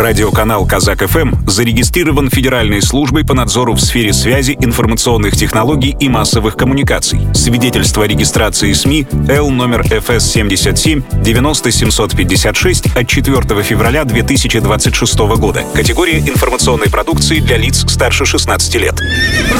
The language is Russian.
Радиоканал «Казак-ФМ» зарегистрирован Федеральной службой по надзору в сфере связи, информационных технологий и массовых коммуникаций. Свидетельство о регистрации СМИ Л номер ФС 77 90 756 от 4 февраля 2026 года. Категория информационной продукции для лиц старше 16 лет.